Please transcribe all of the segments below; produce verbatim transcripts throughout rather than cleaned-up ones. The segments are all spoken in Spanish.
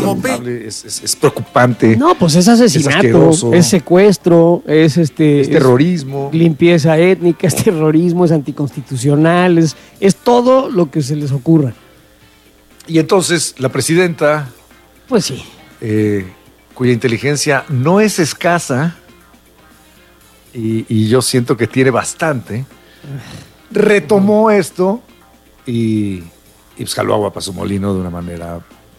Es, es, es preocupante. No, pues es asesinato, es, es secuestro, es este es terrorismo, es limpieza étnica, es terrorismo, es anticonstitucional, es, es todo lo que se les ocurra. Y entonces la presidenta, pues sí, eh, cuya inteligencia no es escasa y, y yo siento que tiene bastante, retomó esto y, y pues jaló agua para su molino de una manera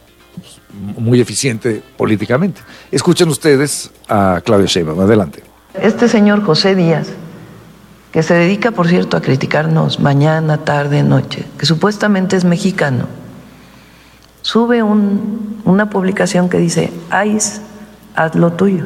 muy eficiente políticamente. Escuchen ustedes a Claudia Sheinbaum. Adelante. Este señor José Díaz, que se dedica, por cierto, a criticarnos mañana, tarde, noche, que supuestamente es mexicano, sube un, una publicación que dice: I C E, haz lo tuyo.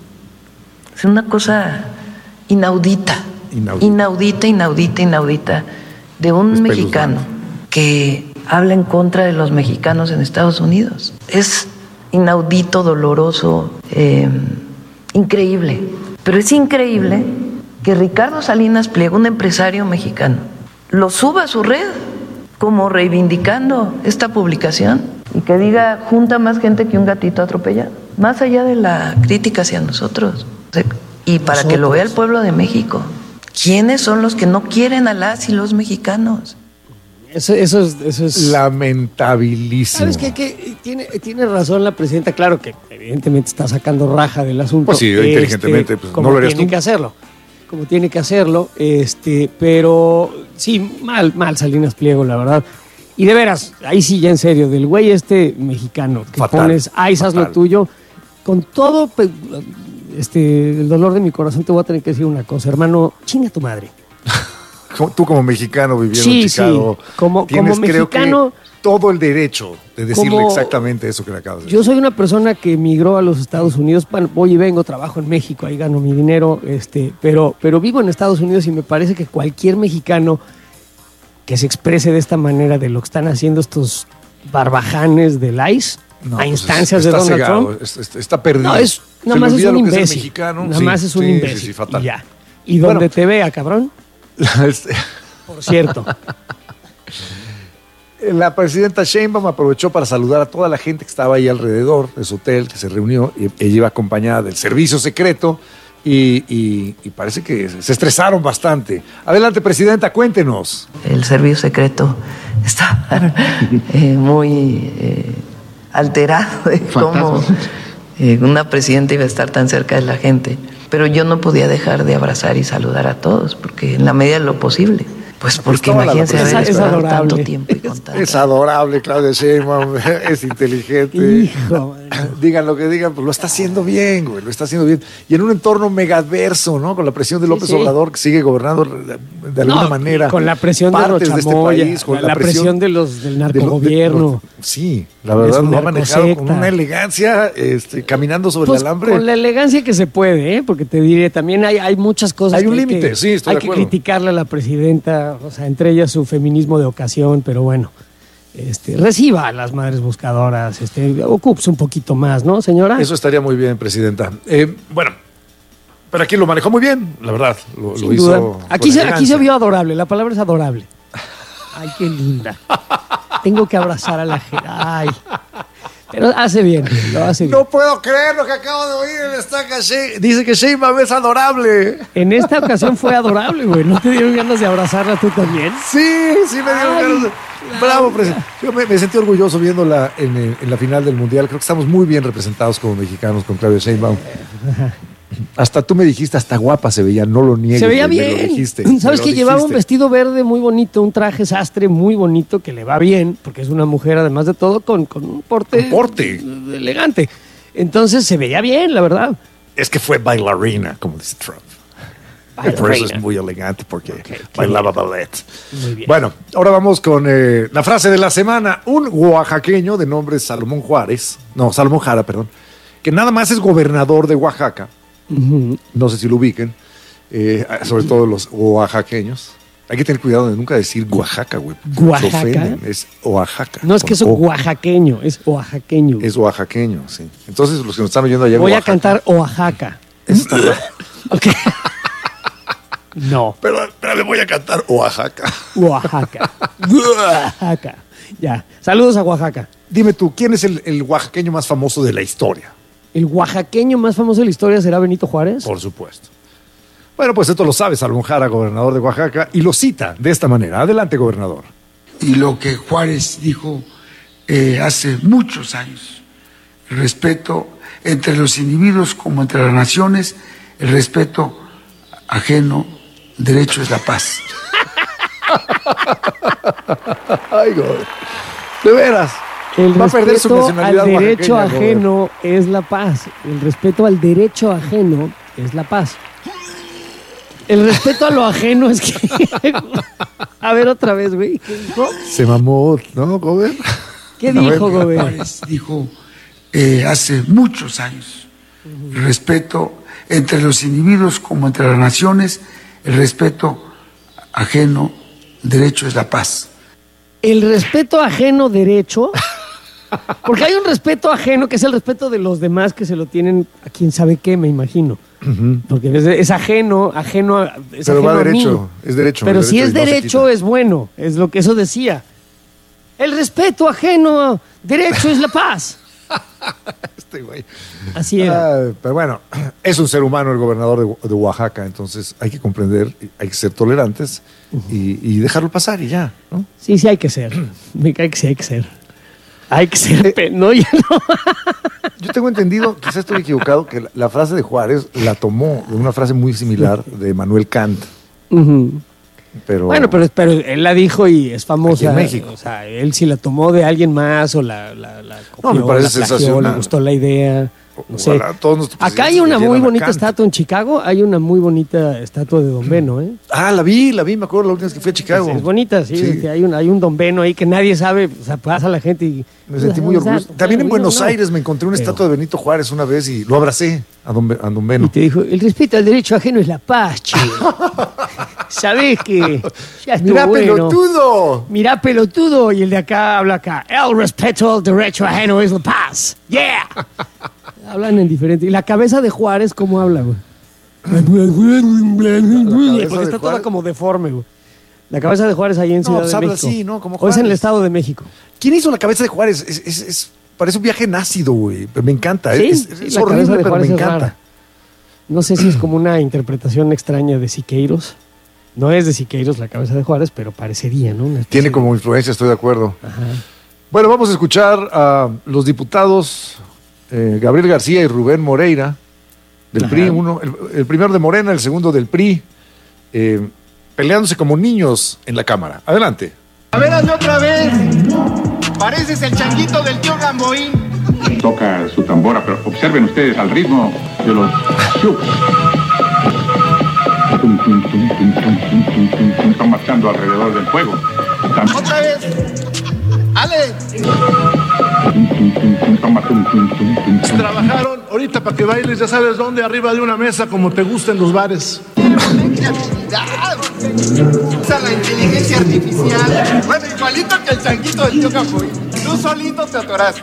Es una cosa inaudita, inaudita, inaudita, inaudita, inaudita de un mexicano que habla en contra de los mexicanos en Estados Unidos. Es inaudito, doloroso, eh, increíble. Pero es increíble que Ricardo Salinas Pliego, un empresario mexicano, lo suba a su red como reivindicando esta publicación y que diga: junta más gente que un gatito atropellado. Más allá de la crítica hacia nosotros. Y para nosotros, que lo vea el pueblo de México. ¿Quiénes son los que no quieren a las y los mexicanos? Eso, eso, es, eso es lamentabilísimo. ¿Sabes qué? Que tiene, tiene razón la presidenta. Claro que evidentemente está sacando raja del asunto. Pues sí, este, inteligentemente, pues, como no lo harías tiene tú. que hacerlo. Como tiene que hacerlo. Este, pero sí, mal, mal Salinas Pliego, la verdad. Y de veras, ahí sí ya en serio, del güey este mexicano que fatal, pones, ay, haz lo tuyo, con todo este, el dolor de mi corazón te voy a tener que decir una cosa, hermano, chinga tu madre. Tú como mexicano viviendo sí, en Chicago, sí. Como, tienes, como mexicano, creo que, todo el derecho de decirle como, exactamente eso que le acabas de decir. Yo soy una persona que emigró a los Estados Unidos, bueno, voy y vengo, trabajo en México, ahí gano mi dinero, este, pero, pero vivo en Estados Unidos y me parece que cualquier mexicano que se exprese de esta manera de lo que están haciendo estos barbajanes del I C E no, a instancias pues de Donald cegado, Trump. Está, está perdido. No, es, nada más es un imbécil. Es nada sí, más es un sí, imbécil. Sí, sí, fatal. Y ya. Y donde bueno, te vea, cabrón. Por cierto. La presidenta Sheinbaum aprovechó para saludar a toda la gente que estaba ahí alrededor de su hotel, que se reunió. Y ella iba acompañada del servicio secreto y, y, y parece que se estresaron bastante. Adelante, presidenta, cuéntenos. El servicio secreto está eh, muy eh, alterado de cómo eh, una presidenta iba a estar tan cerca de la gente. Pero yo no podía dejar de abrazar y saludar a todos, porque en la medida de lo posible. Pues porque imagínense haber es esperado adorable. tanto tiempo y con tanta... Es adorable, Claudia Sheinbaum, es inteligente. Hijo, digan lo que digan, pues lo está haciendo bien, güey, lo está haciendo bien. Y en un entorno megaverso, ¿no? Con la presión de López sí, sí. Obrador, que sigue gobernando de, de alguna no, manera. Con la presión de Rochamoya, de este país, con la, la presión, presión de los del narcogobierno. De, de, de, sí, la verdad lo ha manejado con una elegancia, este, caminando sobre pues el alambre. Con la elegancia que se puede, ¿eh? Porque te diré, también hay, hay muchas cosas. Hay un que límite, que, sí, estoy Hay de que acuerdo. criticarle a la presidenta. O sea, entre ellas su feminismo de ocasión, pero bueno, este, reciba a las madres buscadoras, este, ocúpese un poquito más, ¿no, señora? Eso estaría muy bien, presidenta. Eh, bueno, pero aquí lo manejó muy bien, la verdad. Lo, lo hizo. Aquí se, aquí se vio adorable, la palabra es adorable. Ay, qué linda. Tengo que abrazar a la gente. Ay. Pero hace bien, lo hace bien. No puedo creer lo que acabo de oír en esta calle. Dice que Sheinbaum es adorable. En esta ocasión fue adorable, güey. ¿No te dieron ganas de abrazarla tú también? Sí, sí me dieron Ay, ganas de... Bravo, presidente. Yo me, me sentí orgulloso viéndola en, el, en la final del Mundial. Creo que estamos muy bien representados como mexicanos con Claudia Sheinbaum. Hasta tú me dijiste, hasta guapa se veía, no lo niegues. Se veía me, bien. Me lo dijiste, ¿Sabes me que lo llevaba dijiste. un vestido verde muy bonito, un traje sastre muy bonito que le va bien, porque es una mujer además de todo con, con un porte, un porte elegante. Entonces se veía bien, la verdad. Es que fue bailarina, como dice Trump. Bailarina. Por eso es muy elegante, porque okay, bailaba ballet. Muy bien. Bueno, ahora vamos con eh, la frase de la semana. Un oaxaqueño de nombre Salomón Juárez, no, Salomón Jara, perdón, que nada más es gobernador de Oaxaca. Uh-huh. No sé si lo ubiquen, eh, sobre todo los oaxaqueños. Hay que tener cuidado de nunca decir Oaxaca, güey. ¿Oaxaca? Se ofenden, es Oaxaca. No es que es o. oaxaqueño, es oaxaqueño. Es oaxaqueño, sí. Entonces, los que nos están oyendo allá en Voy Oaxaca. a cantar Oaxaca. Ok. No. Pero, pero le voy a cantar Oaxaca. Oaxaca. Oaxaca. Ya. Saludos a Oaxaca. Dime tú, ¿quién es el, el oaxaqueño más famoso de la historia? ¿El oaxaqueño más famoso de la historia será Benito Juárez? Por supuesto. Bueno, pues esto lo sabe Salomón Jara, gobernador de Oaxaca, y lo cita de esta manera. Adelante, gobernador. Y lo que Juárez dijo eh, hace muchos años, el respeto entre los individuos como entre las naciones, el respeto ajeno, derecho es la paz. Ay, God. De veras. El Va a perder su respeto al nacionalidad derecho oaxaqueña, ajeno es la paz. El respeto al derecho ajeno es la paz. El respeto a lo ajeno es que... A ver, otra vez, güey. ¿Qué dijo? Se mamó, ¿no, Gober? ¿Qué No, dijo, venga. Gober? Juárez dijo eh, hace muchos años, el respeto entre los individuos como entre las naciones, el respeto ajeno, derecho es la paz. El respeto ajeno derecho, porque hay un respeto ajeno que es el respeto de los demás que se lo tienen a quien sabe qué, me imagino. Uh-huh. Porque es, es ajeno, ajeno, a- es Pero ajeno va a mí. derecho, es derecho. Pero es si es y no se derecho quita. es bueno, es lo que eso decía. El respeto ajeno a derecho es la paz. Este güey. Así era. Ah, pero bueno, es un ser humano el gobernador de, de Oaxaca, entonces hay que comprender, hay que ser tolerantes y, y dejarlo pasar y ya, ¿no? Sí, sí hay que ser. Me cae que sí hay que ser. Hay que ser. pe- No, ya no. Yo tengo entendido, quizás estoy equivocado, que la, la frase de Juárez la tomó de una frase muy similar de Manuel Kant, Ujú. pero... Bueno, pero, pero él la dijo y es famosa. Aquí en México. O sea, él si la tomó de alguien más o la, la, la copió, No, me parece la plagió, sensacional. le gustó la idea. No sé. Ojalá todos nuestros Acá hay presidentes una muy leyeran a bonita Kant. estatua en Chicago. Hay una muy bonita estatua de Don Beno, ¿eh? Ah, la vi, la vi, me acuerdo la última vez que fui a Chicago. Es, es bonita, sí. Sí. de que hay, un, hay un Don Beno ahí que nadie sabe. O sea, pasa la gente y... Me sentí muy o sea, orgulloso. También en no, Buenos no. Aires me encontré una Pero- estatua de Benito Juárez una vez y lo abracé a Don, Be- a Don Y Beno. te dijo, el respeto al derecho ajeno es la paz, che. ¿Sabés que ya estuvo ¡Mira, bueno? pelotudo! Mirá, pelotudo. Y el de acá habla acá. El respeto al derecho ajeno es la paz. ¡Yeah! Hablan en diferente. ¿Y la cabeza de Juárez cómo habla, güey? de Porque está toda Juárez. como deforme, güey. La cabeza de Juárez ahí en No, Ciudad pues de habla México. así, ¿no? Como O es en el Juárez. Estado de México. ¿Quién hizo la cabeza de Juárez? Es, es- es- parece un viaje nácido, güey. Pero me encanta. Sí, es es- sí, es la horrible, cabeza de pero me Juárez es encanta. rara. No sé si es como una interpretación extraña de Siqueiros. No es de Siqueiros la cabeza de Juárez, pero parecería, ¿no? Una especie Tiene de- como influencia, estoy de acuerdo. Ajá. Bueno, vamos a escuchar a los diputados eh, Gabriel García y Rubén Moreira del Ajá. P R I. Uno, el, el primero de Morena, el segundo del P R I, eh, peleándose como niños en la Cámara. Adelante. A ver, hazlo otra vez. Pareces el changuito del tío Gamboín. Toca su tambora, pero observen ustedes al ritmo de los shuks. Tum, tum, tum, tum, tum, tum, tum, tum, tum. Están marchando alrededor del fuego. Están, Otra vez. Ale, tum, tum, tum, tum, están mar- tum, tum, tum, tum, tum. Trabajaron ahorita para que bailes, ya sabes dónde, arriba de una mesa, como te gusta en los bares. creatividad. Usa la inteligencia artificial. Bueno, igualito que el changuito del tío Gamboín. Tú solito te atoraste.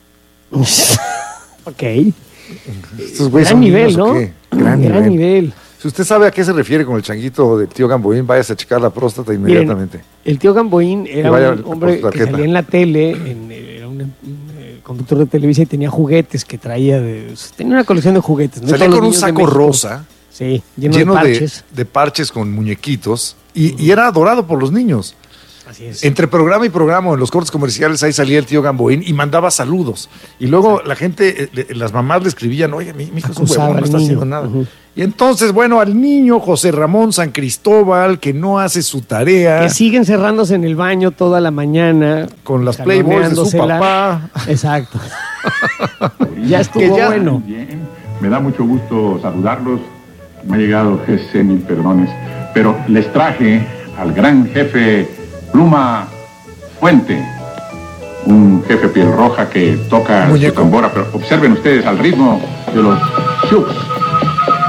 Ok. Estos güeyes Gran son nivel, niños, ¿o ¿no? qué? Gran, Gran nivel. nivel. Si usted sabe a qué se refiere con el changuito del tío Gamboín, váyase a checar la próstata inmediatamente. Miren, el tío Gamboín era Y vaya un por hombre su que tarjeta. salía en la tele, en, era un, un, eh, conductor de televisión y tenía juguetes que traía de... Tenía una colección de juguetes. ¿no? Salía Todos los con un niños de saco México. rosa, Sí, lleno, lleno de de, parches. de parches con muñequitos, y, y era adorado por los niños. Así es. Entre programa y programa, en los cortes comerciales, ahí salía el tío Gamboín y mandaba saludos. Y luego la gente, eh, le- las mamás le escribían, oye, mi, mi hijo es un Acusaba huevón, no al está niño. haciendo nada. Ujú. Y entonces, bueno, al niño José Ramón San Cristóbal, que no hace su tarea, Que siguen cerrándose en el baño toda la mañana. con las Playboys de su salmoneándosela. papá. Exacto. Ya estuvo Que ya- bueno. Bien, me da mucho gusto saludarlos. Me ha llegado ese mil perdones, pero les traje al gran jefe Pluma Fuente, un jefe piel roja que toca su Muñeco. tambora, pero observen ustedes al ritmo de los shuks.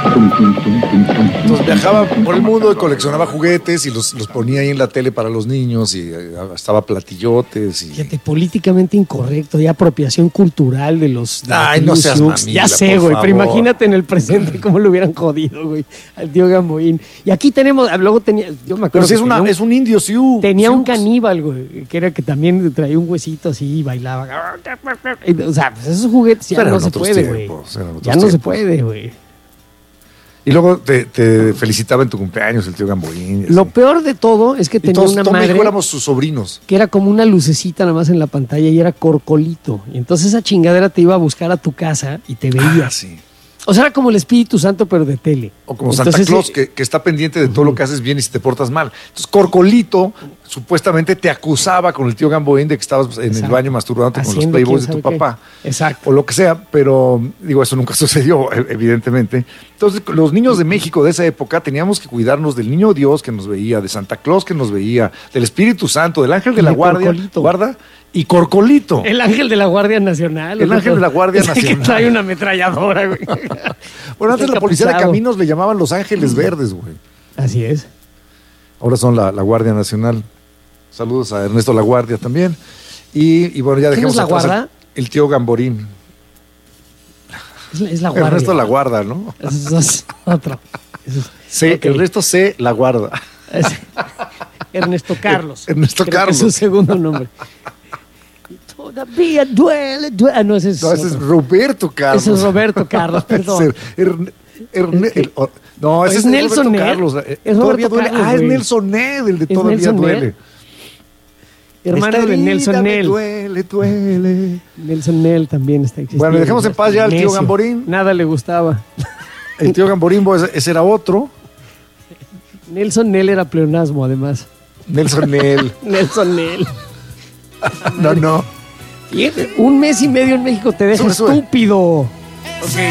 Tum, tum, tum, tum, tum. Entonces viajaba por el mundo y coleccionaba juguetes y los, los ponía ahí en la tele para los niños y eh, estaba platillotes. Y... Fíjate, políticamente incorrecto, y apropiación cultural de los... de Ay, los no seas Sioux. mamila, Ya sé, por güey, pero favor. imagínate en el presente cómo lo hubieran jodido, güey, al tío Gamboín. Y aquí tenemos, luego tenía, yo me acuerdo Pero si que es, una, tenía un- es un indio Sioux. Tenía un Sioux. caníbal, güey, que era que también traía un huesito así y bailaba. O sea, pues esos juguetes ya Eran no se otros puede, güey. tiempos, eran otros Ya no se tiempos. puede, güey. Y luego te, te felicitaba en tu cumpleaños el tío Gamboín. y Lo así. peor de todo es que Y tenía todos, una Tom y madre yo éramos sus sobrinos. que era como una lucecita nada más en la pantalla y era Corcolito. Y entonces esa chingadera te iba a buscar a tu casa y te veía. Ah, sí. O sea, era como el Espíritu Santo, pero de tele. O como Entonces, Santa Claus, eh, que, que está pendiente de todo lo que haces bien y si te portas mal. Entonces, Corcolito supuestamente te acusaba con el tío Gamboín de que estabas en el Exacto. baño masturbándote con los haciendo playboys de quién tu sabe papá. qué. Exacto. O lo que sea, pero digo, eso nunca sucedió, e- evidentemente. Entonces, los niños de México de esa época teníamos que cuidarnos del niño Dios que nos veía, de Santa Claus que nos veía, del Espíritu Santo, del ángel de Y la de guardia, Corcolito. guarda y Corcolito. El ángel de la Guardia Nacional. El ángel de la Guardia Ese Nacional. que trae una ametralladora, güey. Bueno, antes la policía de Encapuchado. caminos le llamaban los ángeles verdes, güey. Así es. Ahora son la, la Guardia Nacional. Saludos a Ernesto La Guardia también. Y, y bueno, ya ¿Quién dejemos es La atrás Guarda? El, el tío Gamborín. Es, la- es la Guardia. Ernesto La Guarda, ¿no? Eso es otro. Eso es- Sí, ok. Ernesto C. La Guarda. Es- Ernesto Carlos. Ernesto Creo que Carlos. es su segundo nombre. Todavía duele, duele. Ah, no, ese es, No, ese es otro. Roberto Carlos. Ese es Roberto Carlos, perdón. Ese es Erne- Erne- Es que- el- o- no, ese es es, Nelson Roberto Ned. Carlos. Eh, Es Todavía Roberto duele. Carlos, Ah, es güey. Nelson Ned, el de Es Todavía Nelson Ned. duele. Hermano Esta de herida Nelson me Nel. Duele, duele. Nelson Nel también está existiendo. Bueno, dejemos en paz ya al tío Necio. Gamborín. Nada le gustaba. El tío Gamborín, ese, ese era otro. Nelson Nel era pleonasmo, además. Nelson Nel. Nelson Nel. No, no. Fíjate, un mes y medio en México te deja Sube, sube. estúpido. Ok,